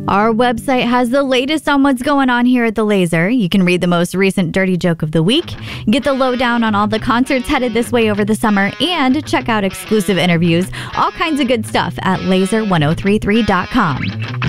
Our website has the latest on what's going on here at the Laser. You can read the most recent Dirty Joke of the week, get the lowdown on all the concerts headed this way over the summer, and check out exclusive interviews. All kinds of good stuff at laser1033.com.